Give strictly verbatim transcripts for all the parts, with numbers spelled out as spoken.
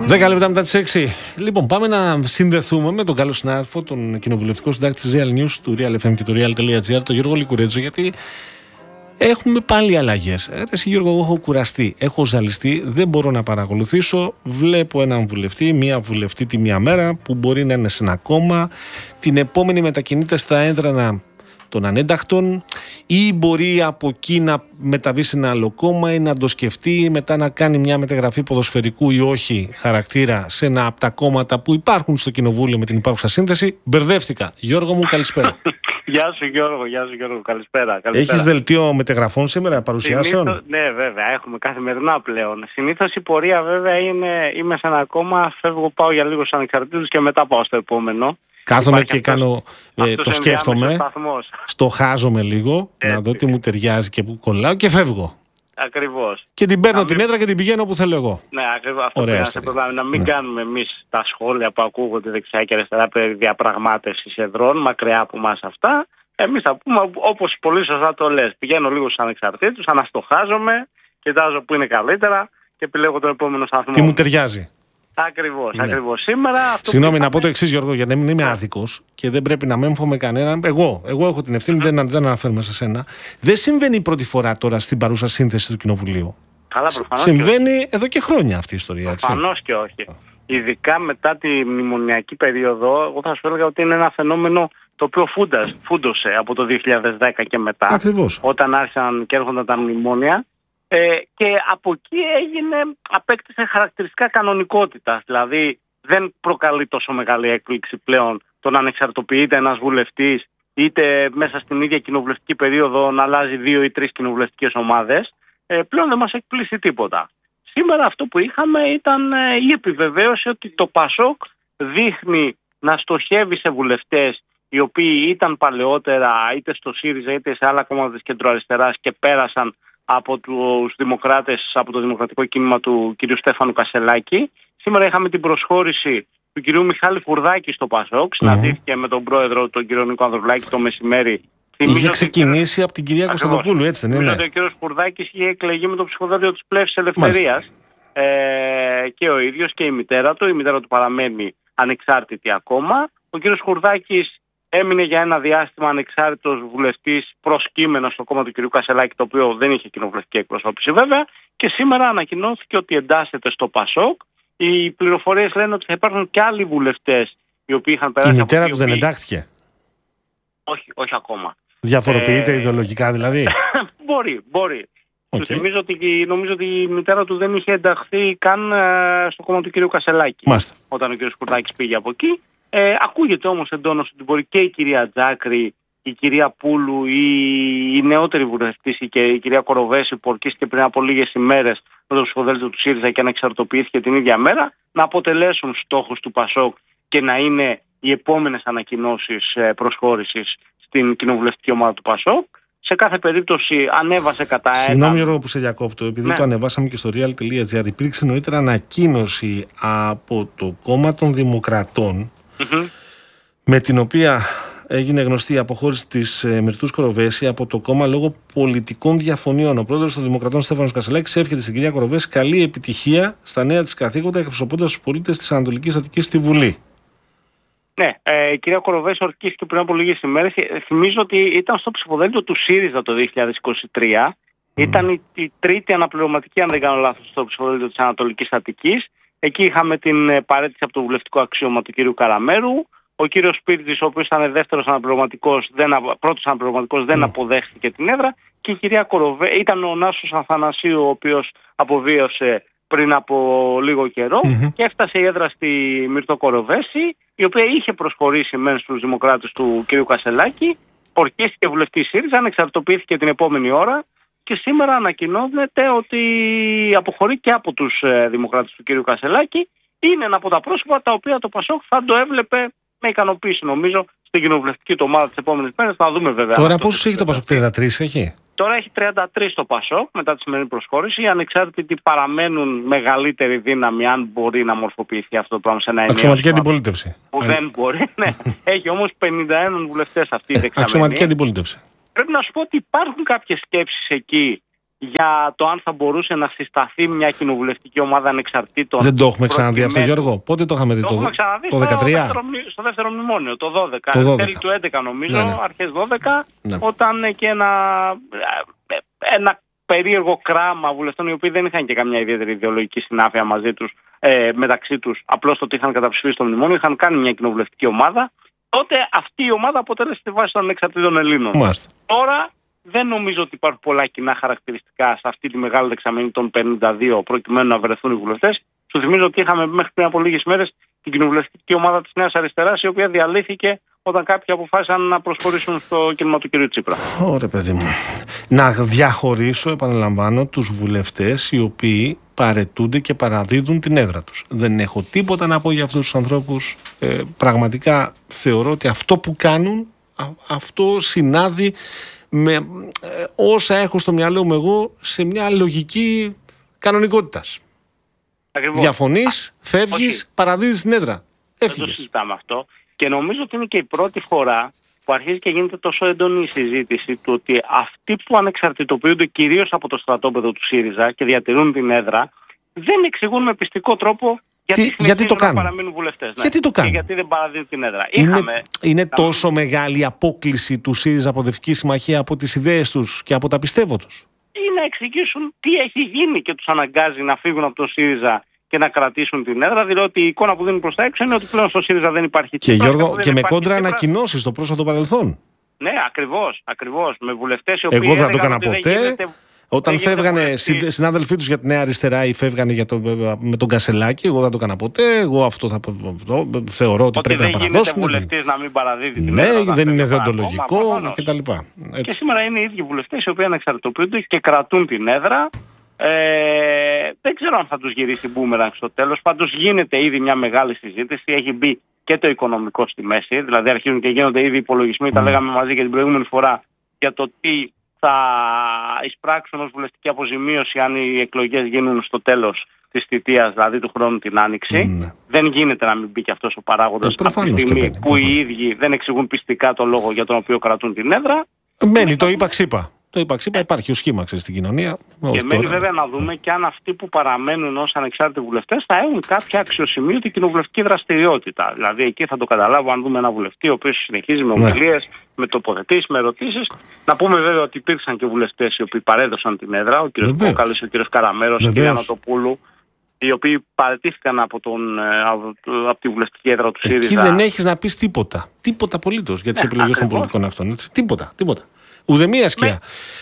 δέκα λεπτά μετά τις έξι. Λοιπόν, πάμε να συνδεθούμε με τον καλό συνάδελφο, τον κοινοβουλευτικό συντάκτη της Real News, του Real εφ εμ και του Real.gr, τον Γιώργο Λικουρέτζο, γιατί έχουμε πάλι αλλαγές. Ε, εσύ Γιώργο, εγώ έχω κουραστεί, έχω ζαλιστεί, δεν μπορώ να παρακολουθήσω. Βλέπω έναν βουλευτή, μία βουλευτή τη μία μέρα που μπορεί να είναι σε ένα κόμμα, την επόμενη μετακινείται στα έδρανα των ανένταχτων, ή μπορεί από εκεί να μεταβεί σε ένα άλλο κόμμα ή να το σκεφτεί, μετά να κάνει μια μεταγραφή ποδοσφαιρικού ή όχι χαρακτήρα σε ένα από τα κόμματα που υπάρχουν στο κοινοβούλιο με την υπάρχουσα σύνθεση. Μπερδεύτηκα. Γιώργο μου, καλησπέρα. Γεια σου Γιώργο, γεια σου Γιώργο, καλησπέρα. καλησπέρα. Έχεις δελτίο μετεγραφών σήμερα, παρουσιάσεων? Συνήθως, ναι, βέβαια, έχουμε καθημερινά πλέον. Συνήθως η πορεία βέβαια είναι, είμαι σε ένα κόμμα, φεύγω, πάω για λίγο στους ανεξαρτήτους και μετά πάω στο επόμενο. Κάθομαι Υπάρχει και αυτός, κάνω, ε, το σκέφτομαι, στο χάζομαι λίγο, έτσι, να δω τι μου ταιριάζει και που κολλάω και φεύγω. Ακριβώς. Και την παίρνω να την μην... έδρα και την πηγαίνω όπου θέλω εγώ. Ναι, ακριβώς. Αυτό πρέπει να σε προλάβει. Να μην ναι. κάνουμε εμείς τα σχόλια που ακούγονται δεξιά και αριστερά περί διαπραγμάτευσης εδρών, μακριά από εμάς αυτά. Εμείς θα πούμε, όπως πολύ σωστά το λες, πηγαίνω λίγο στους ανεξαρτήτους, αναστοχάζομαι, κοιτάζω που είναι καλύτερα και επιλέγω τον επόμενο σταθμό. Τι μου ταιριάζει. Ακριβώς, ναι. ακριβώς. Σήμερα. Συγγνώμη, να πω το εξής, Γιώργο, για να μην είμαι άδικος και δεν πρέπει να μέμφω με κανέναν. Εγώ, εγώ έχω την ευθύνη, mm-hmm. δεν, δεν αναφέρομαι σε σένα. Δεν συμβαίνει η πρώτη φορά τώρα στην παρούσα σύνθεση του Κοινοβουλίου. Καλά, προφανώς. Συμβαίνει εδώ και χρόνια αυτή η ιστορία. Προφανώς και όχι. Ειδικά μετά τη μνημονιακή περίοδο, εγώ θα σου έλεγα ότι είναι ένα φαινόμενο το οποίο φούντας, φούντωσε από το δύο χιλιάδες δέκα και μετά. Ακριβώς. Όταν άρχισαν και έρχονταν τα μνημόνια. Ε, και από εκεί έγινε, απέκτησε χαρακτηριστικά κανονικότητας. Δηλαδή δεν προκαλεί τόσο μεγάλη έκπληξη πλέον το να ανεξαρτοποιείται ένας βουλευτής, είτε μέσα στην ίδια κοινοβουλευτική περίοδο να αλλάζει δύο ή τρεις κοινοβουλευτικές ομάδες. Ε, πλέον δεν μας εκπλήσει τίποτα. Σήμερα αυτό που είχαμε ήταν ε, η επιβεβαίωση ότι το ΠΑΣΟΚ δείχνει να στοχεύει σε βουλευτές οι οποίοι ήταν παλαιότερα είτε στο ΣΥΡΙΖΑ είτε σε άλλα κόμματα της κεντροαριστεράς και πέρασαν από τους δημοκράτες, από το δημοκρατικό κίνημα του κ. Στέφανου Κασελάκη. Σήμερα είχαμε την προσχώρηση του κ. Μιχάλη Φουρδάκη στο ΠΑΣΟΚ. Συναντήθηκε mm-hmm. με τον πρόεδρο, τον κ. Νίκο Ανδρουλάκη, το μεσημέρι. Είχε ξεκινήσει από την κυρία Κωνσταντοπούλου, έτσι δεν είναι? Ο κ. Φουρδάκης είχε εκλεγεί με το ψηφοδέλτιο της Πλεύσης Ελευθερίας. Ε, και ο ίδιος και η μητέρα του. Η μητέρα του παραμένει ανεξάρτητη ακόμα. Ο κ. Φουρδάκης έμεινε για ένα διάστημα ανεξάρτητος βουλευτής προσκύμενος στο κόμμα του κ. Κασελάκη, το οποίο δεν είχε κοινοβουλευτική εκπροσώπηση βέβαια, και σήμερα ανακοινώθηκε ότι εντάσσεται στο ΠΑΣΟΚ. Οι πληροφορίες λένε ότι θα υπάρχουν και άλλοι βουλευτές οι οποίοι είχαν περάσει. Η μητέρα του δεν εντάχθηκε? Όχι, όχι ακόμα. Διαφοροποιείται ε... ιδεολογικά δηλαδή? μπορεί, μπορεί. Okay. Του θυμίζω ότι, νομίζω ότι η μητέρα του δεν είχε ενταχθεί καν ε, στο κόμμα του κ. Κασελάκη. Μάλιστα. Όταν ο κ. Σκουρδάκης πήγε από εκεί. Ε, ακούγεται όμως εντόνως ότι μπορεί και η κυρία Τζάκρη, η κυρία Πούλου ή η νεότερη βουλευτής και η κυρία Κοροβέση που ορκίστηκε πριν από λίγες ημέρες με το ψηφοδέλτιο του ΣΥΡΙΖΑ και ανεξαρτοποιήθηκε την ίδια μέρα, να αποτελέσουν στόχους του ΠΑΣΟΚ και να είναι οι επόμενες ανακοινώσεις προσχώρησης στην κοινοβουλευτική ομάδα του ΠΑΣΟΚ. Σε κάθε περίπτωση ανέβασε κατά ένα. Συγγνώμη Γιώργο που σε διακόπτω, επειδή ναι. το ανεβάσαμε και στο real.gr. Υπήρξε νωρίτερα ανακοίνωση από το κόμμα των Δημοκρατών mm-hmm. με την οποία έγινε γνωστή η αποχώρηση της ε, Μυρτούς Κοροβέση από το κόμμα λόγω πολιτικών διαφωνιών. Ο πρόεδρος των Δημοκρατών Στέφανος Κασελάκης εύχεται στην κυρία Κοροβέση καλή επιτυχία στα νέα της καθήκοντα εκπροσωπώντας τους πολίτες της Ανατολικής Αττικής στη Βουλή. Ναι, ε, η κυρία Κοροβέση ορκίστηκε πριν από λίγες ημέρες. Θυμίζω ότι ήταν στο ψηφοδέλτιο του ΣΥΡΙΖΑ το δύο χιλιάδες είκοσι τρία. Mm. Ήταν η, η τρίτη αναπληρωματική, αν δεν κάνω λάθος, στο ψηφοδέλτιο της Ανατολικής Αττικής. Εκεί είχαμε την παρέτηση από το βουλευτικό αξίωμα του κ. Καραμέρου. Ο κύριος Σπίρτζης, ο οποίος ήταν δεύτερος αναπληρωματικός, δεν, πρώτος αναπληρωματικός, δεν mm. αποδέχθηκε την έδρα. Και η κυρία Κοροβέση, ήταν ο Νάσος Αθανασίου, ο οποίος αποβίωσε πριν από λίγο καιρό mm-hmm. και έφτασε η έδρα στη Μυρτώ Κοροβέση, η οποία είχε προσχωρήσει μεν στους δημοκράτες του κ. Κασελάκη, ορκίστηκε βουλευτή ΣΥΡΙΖΑ, ανεξαρτοποιήθηκε την επόμενη ώρα και σήμερα ανακοινώνεται ότι αποχωρεί και από τους ε, δημοκράτες του κ. Κασελάκη. Είναι ένα από τα πρόσωπα τα οποία το ΠΑΣΟΚ θα το έβλεπε με ικανοποίηση, νομίζω, στην κοινοβουλευτική του ομάδα τις επόμενες μέρες. Θα δούμε βέβαια. Τώρα πόσους έχει το ΠΑΣΟΚ, τριάντα τρεις έχει? Τώρα έχει τριάντα τρεις το ΠΑΣΟΚ μετά τη σημερινή προσχώρηση. Οι ανεξάρτητοι παραμένουν μεγαλύτερη δύναμη, αν μπορεί να μορφοποιηθεί αυτό το πράγμα σε ένα ενιαίο. Αξιωματική αντιπολίτευση. Που δεν μπορεί. Ναι. Έχει όμως πενήντα ένα βουλευτές αυτή η δεξαμενή. Αξιωματική αντιπολίτευση. Πρέπει να σου πω ότι υπάρχουν κάποιες σκέψεις εκεί για το αν θα μπορούσε να συσταθεί μια κοινοβουλευτική ομάδα ανεξαρτήτων. Δεν το έχουμε ξαναδεί αυτό, Γιώργο. Πότε το είχαμε δει? Το, το έχουμε ξαναδεί το δεκατρία. Στο, στο δεύτερο μνημόνιο, το δώδεκα. Το δώδεκα. Τέλη του έντεκα νομίζω, ναι, ναι. Αρχές δώδεκα, ναι. Όταν και ένα, ένα περίεργο κράμα βουλευτών, οι οποίοι δεν είχαν και καμιά ιδιαίτερη ιδεολογική συνάφεια μαζί τους, ε, μεταξύ τους, απλώς το ότι είχαν καταψηφίσει το μνημόνιο, είχαν κάνει μια κοινοβουλευτική ομάδα. Τότε αυτή η ομάδα αποτέλεσε τη βάση των ανεξαρτήτων Ελλήνων. Μάλιστα. Τώρα δεν νομίζω ότι υπάρχουν πολλά κοινά χαρακτηριστικά σε αυτή τη μεγάλη δεξαμενή των πενήντα δύο προκειμένου να βρεθούν οι βουλευτές. Σου θυμίζω ότι είχαμε μέχρι πριν από λίγες μέρες την κοινοβουλευτική ομάδα της Νέας Αριστεράς, η οποία διαλύθηκε όταν κάποιοι αποφάσισαν να προσχωρήσουν στο κίνημα του κ. Τσίπρα. Ωραία, παιδί μου. Να διαχωρίσω, επαναλαμβάνω, τους βουλευτές οι οποίοι παρετούνται και παραδίδουν την έδρα τους. Δεν έχω τίποτα να πω για αυτούς τους ανθρώπους. Ε, πραγματικά θεωρώ ότι αυτό που κάνουν, α, αυτό συνάδει με ε, όσα έχω στο μυαλό μου εγώ σε μια λογική κανονικότητας. Ακριβώς. Διαφωνείς, φεύγεις, παραδίδεις την έδρα. Έφυγες. Δεν το συζητάμε αυτό. Και νομίζω ότι είναι και η πρώτη φορά που αρχίζει και γίνεται τόσο έντονη η συζήτηση του ότι αυτοί που ανεξαρτητοποιούνται κυρίως από το στρατόπεδο του ΣΥΡΙΖΑ και διατηρούν την έδρα, δεν εξηγούν με πιστικό τρόπο γιατί, Τι, γιατί το κάνουν. Να παραμείνουν βουλευτές. Γιατί ναι. το κάνουν. Και γιατί δεν παραδίδουν την έδρα. Είναι, Είχαμε, είναι να... τόσο μεγάλη η απόκλιση του ΣΥΡΙΖΑ Προοδευτική Συμμαχία από τις ιδέες τους και από τα πιστεύω τους. Ή να εξηγήσουν τι έχει γίνει και τους αναγκάζει να φύγουν από το ΣΥΡΙΖΑ και να κρατήσουν την έδρα, διότι η εικόνα που δίνουν προς τα έξω είναι ότι πλέον στο ΣΥΡΙΖΑ δεν υπάρχει και Τσίπρας. Γιώργο, και με κόντρα ανακοινώσεις στο πρόσφατο παρελθόν. Ναι, ακριβώς, ακριβώς. Με βουλευτές οι οποίοι. Εγώ δεν το έκανα ποτέ. Γίνεται, Όταν φεύγανε συνάδελφοί τους για τη Νέα Αριστερά ή φεύγανε για το, με τον Κασελάκη, εγώ δεν το έκανα ποτέ. Εγώ αυτό θα αυτό, θεωρώ ότι, ότι πρέπει να παραδώσουμε. Δεν γίνεται βουλευτής να μην παραδίδει την ναι, έδρα. δεν είναι δεοντολογικό κτλ. Και σήμερα είναι οι ίδιοι βουλευτές οι οποίοι ανεξαρτητοποιούνται και κρατούν την έδρα. Ε, δεν ξέρω αν θα τους γυρίσει μπούμερανγκ στο τέλος. Πάντως γίνεται ήδη μια μεγάλη συζήτηση. Έχει μπει και το οικονομικό στη μέση. Δηλαδή αρχίζουν και γίνονται ήδη υπολογισμοί. Mm. Τα λέγαμε μαζί και την προηγούμενη φορά για το τι θα εισπράξουν ως βουλευτική αποζημίωση αν οι εκλογές γίνουν στο τέλος της θητείας, δηλαδή του χρόνου την Άνοιξη. Mm. Δεν γίνεται να μην μπει και αυτός ο παράγοντας ε, από τη στιγμή που οι ίδιοι δεν εξηγούν πιστικά το λόγο για τον οποίο κρατούν την έδρα. Μένει το είπα ξύπα. Το είπα ξύπα, υπάρχει ο σχήμα στην κοινωνία. Και μένει βέβαια να δούμε και αν αυτοί που παραμένουν ως ανεξάρτητοι βουλευτές θα έχουν κάποια αξιοσημείωτη κοινοβουλευτική δραστηριότητα. Δηλαδή εκεί θα το καταλάβω αν δούμε ένα βουλευτή ο οποίος συνεχίζει με ομιλίες, ναι. με τοποθετήσεις, με ερωτήσεις. Να πούμε βέβαια ότι υπήρξαν και βουλευτές οι οποίοι παρέδωσαν την έδρα, ο κ. Κόκαλης, ο κ. Καραμέρος, ο κ. Ανατοπούλου, οι οποίοι παραιτήθηκαν από, τον, από, από τη βουλευτική έδρα του ΣΥΡΙΖΑ. Εκεί δεν έχεις να πεις τίποτα. Τίποτα απολύτως για τις ναι, επιλογές των πολιτικών αυτών. Έτσι. Τίποτα, τίποτα. Ουδεμία σκιά.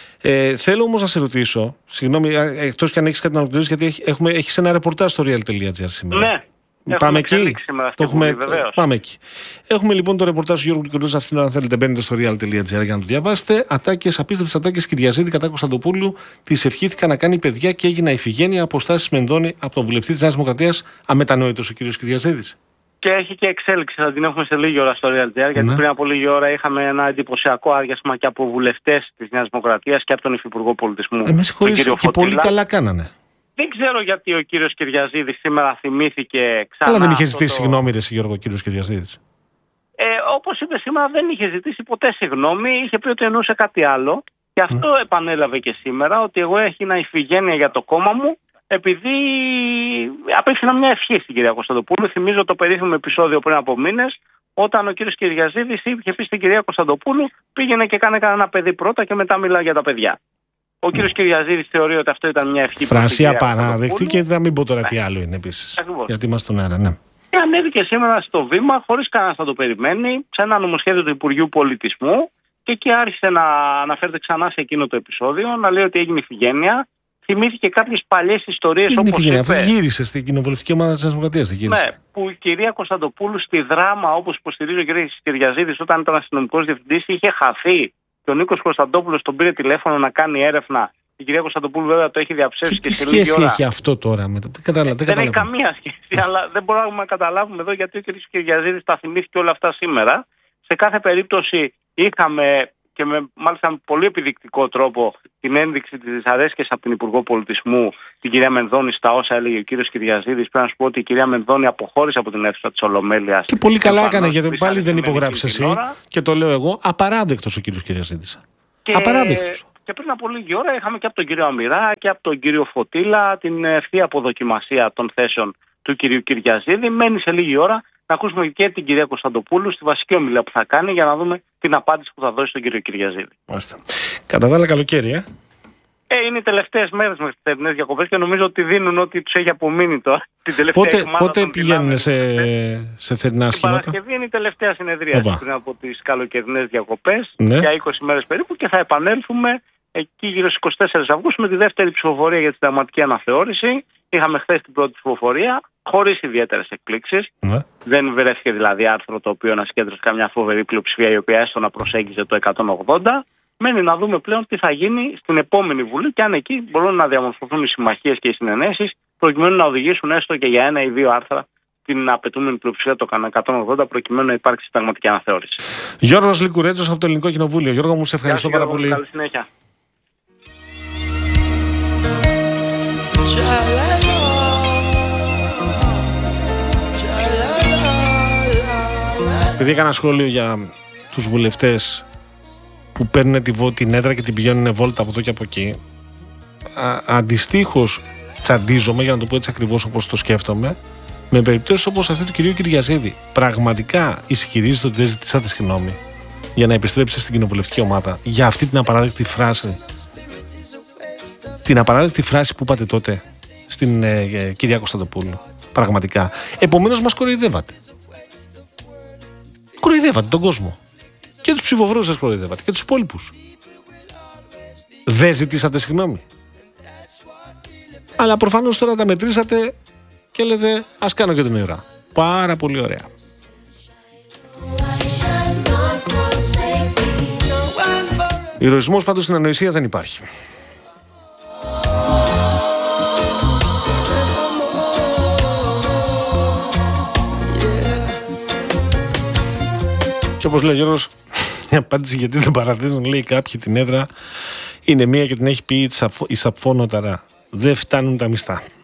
Ε, θέλω όμως να σε ρωτήσω, συγγνώμη, εκτός και αν έχεις κάτι να ολοκληρώσεις, γιατί έχουμε, έχεις ένα ρεπορτάζ στο real τελεία gr σήμερα. Ναι. Πάμε εκεί. Το έχουμε... Πάμε εκεί. Έχουμε λοιπόν το ρεπορτάζ του Γιώργου Λικουρέτζου. Αυτήν, αν θέλετε, μπαίνετε στο real τελεία gr για να το διαβάσετε. Ατάκες, απίστευτες ατάκες Κυριαζίδη κατά Κωνσταντοπούλου. Της ευχήθηκα να κάνει παιδιά και έγινα ηφηγένεια. Αποστάσεις Μενδώνη από τον βουλευτή της Νέας Δημοκρατίας. Αμετανόητος ο κ. Κυριαζίδης. Και έχει και εξέλιξη, θα την έχουμε σε λίγη ώρα στο Real τζι αρ, γιατί ναι. πριν από λίγη ώρα είχαμε ένα εντυπωσιακό άριασμα και από βουλευτές της Νέας Δημοκρατίας και από τον Υφυπουργό Πολιτισμού. Ε, με συγχωρείς, και πολύ καλά κάνανε. Δεν ξέρω γιατί ο κύριος Κυριαζίδης σήμερα θυμήθηκε ξανά. Αλλά δεν είχε ζητήσει το... συγγνώμη, ρε Γιώργο, ο κύριος Κυριαζίδης. Ε, όπως είπε σήμερα, δεν είχε ζητήσει ποτέ συγγνώμη, είχε πει ότι εννοούσε κάτι άλλο. Και αυτό mm. επανέλαβε και σήμερα, ότι εγώ έγινα ηφηγένεια για το κόμμα μου, επειδή απέφθηνα μια ευχή στην κυρία Κωνσταντοπούλου. Θυμίζω το περίφημο επεισόδιο πριν από μήνες, όταν ο κύριος Κυριαζίδης είχε πει στην κυρία Κωνσταντοπούλου, πήγαινε και κάνε κανένα παιδί πρώτα και μετά μιλά για τα παιδιά. Ο κύριος Κυριαζίδης θεωρεί ότι αυτό ήταν μια ευχή. Φράση απαράδεκτη και θα μην πω τώρα τι άλλο είναι επίσης. Γιατί είμαστε στον αέρα, ναι. Και ανέβηκε σήμερα στο βήμα, χωρίς κανένα να το περιμένει, σε ένα νομοσχέδιο του Υπουργείου Πολιτισμού, και εκεί άρχισε να αναφέρεται ξανά σε εκείνο το επεισόδιο, να λέει ότι έγινε ηφηγένεια. Θυμήθηκε κάποιες παλιές ιστορίες όπως είπε. Αφού γύρισε στην κοινοβουλευτική ομάδα της Δημοκρατίας, δεν γύρισε. Ναι, που η κυρία Κωνσταντοπούλου στη δράμα, όπως υποστηρίζει ο κ. Κυριαζίδης όταν ήταν αστυνομικός διευθυντής, είχε χαθεί. Και ο Νίκος Κωνσταντόπουλος τον πήρε τηλέφωνο να κάνει έρευνα. Η κυρία Κωνσταντοπούλου βέβαια το έχει διαψεύσει και, και σε λίγη ώρα. Τι σχέση έχει αυτό τώρα με το. Δεν, καταλα... δεν, δεν έχει καμία σχέση, αλλά δεν μπορούμε να καταλάβουμε εδώ γιατί ο κ. Κυριαζίδης τα θυμήθηκε όλα αυτά σήμερα. Σε κάθε περίπτωση είχαμε. Και με μάλιστα με πολύ επιδεικτικό τρόπο την ένδειξη της δυσαρέσκειας από την Υπουργό Πολιτισμού, την κυρία Μενδώνη, στα όσα έλεγε ο κύριος Κυριαζίδης. Πρέπει να σου πω ότι η κυρία Μενδώνη αποχώρησε από την αίθουσα της Ολομέλειας. Και πολύ καλά έκανε, γιατί πάλι δεν υπογράφησε εσύ. Και το λέω εγώ, απαράδεκτος ο κύριος Κυριαζίδης. Και... Απαράδεκτος. Και πριν από λίγη ώρα είχαμε και από τον κύριο Αμυρά και από τον κύριο Φωτήλα την ευθεία αποδοκιμασία των θέσεων του κυρίου Κυριαζίδη. Μένει σε λίγη ώρα να ακούσουμε και την κυρία Κωνσταντοπούλου στη βασική ομιλία που θα κάνει για να δούμε την απάντηση που θα δώσει στον κύριο Κυριαζίδη. Μάλιστα. Κατά τα άλλα, καλοκαίρι, ε. Ε, είναι οι τελευταίες μέρες μέχρι τις θερινές διακοπές και νομίζω ότι δίνουν ό,τι τους έχει απομείνει τώρα. Την τελευταία πότε εβδομάδα πότε πηγαίνουν σε, σε θερινά σχήματα? Την Παρασκευή είναι η τελευταία συνεδρία πριν από τις καλοκαιρινές διακοπές, ναι. για είκοσι μέρες περίπου, και θα επανέλθουμε εκεί γύρω στις είκοσι τέσσερις Αυγούστου με τη δεύτερη ψηφοφορία για τη συνταγματική αναθεώρηση. Είχαμε χθες την πρώτη ψηφοφορία, χωρίς ιδιαίτερες εκπλήξεις. Ναι. Δεν βρέθηκε δηλαδή άρθρο το οποίο να συγκέντρωσε καμιά φοβερή πλειοψηφία, η οποία έστω να προσέγγιζε το εκατόν ογδόντα. Μένει να δούμε πλέον τι θα γίνει στην επόμενη Βουλή και αν εκεί μπορούν να διαμορφωθούν οι συμμαχίες και οι συνενέσεις, προκειμένου να οδηγήσουν έστω και για ένα ή δύο άρθρα την απαιτούμενη πλειοψηφία των εκατόν ογδόντα, προκειμένου να υπάρξει συνταγματική αναθεώρηση. Γιώργος Λικουρέτζος από το Ελληνικό Κοινοβούλιο. Γιώργο, μου σε ευχαριστώ πάρα πολύ. Καλή συνέχεια. Επειδή έκανα σχόλιο για τους βουλευτές που παίρνουν τη, την έδρα και την πηγαίνουν βόλτα από εδώ και από εκεί, αντιστοίχως τσαντίζομαι, για να το πω έτσι ακριβώς όπως το σκέφτομαι, με περιπτώσεις όπως αυτή του κυρίου Κυριαζίδη. Πραγματικά ισχυρίζεται ότι δεν ζητήσατε συγγνώμη για να επιστρέψετε στην κοινοβουλευτική ομάδα για αυτή την απαράδεκτη φράση. Την απαράδεκτη φράση που είπατε τότε στην ε, ε, κυρία Κωνσταντοπούλου. Πραγματικά. Επομένως μας κοροϊδεύατε. Κοροϊδεύατε τον κόσμο. Και τους ψηφοφόρους σας κοροϊδεύατε. Και τους υπόλοιπους. Δεν ζητήσατε συγγνώμη. Αλλά προφανώς τώρα τα μετρήσατε και λέτε ας κάνω και την ώρα. Πάρα πολύ ωραία. Ηρωισμός πάντως στην ανοησία δεν υπάρχει. Και όπως λέει ο Γιώργος, η απάντηση γιατί δεν παραδίδουν, λέει, κάποιοι την έδρα είναι μία και την έχει πει η Σαφώνοταρα. Δεν φτάνουν τα μισθά.